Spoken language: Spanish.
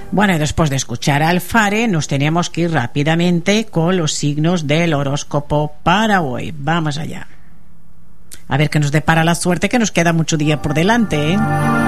Bueno, y después de escuchar al Fare, nos tenemos que ir rápidamente con los signos del horóscopo para hoy. Vamos allá. A ver qué nos depara la suerte, que nos queda mucho día por delante, ¿eh?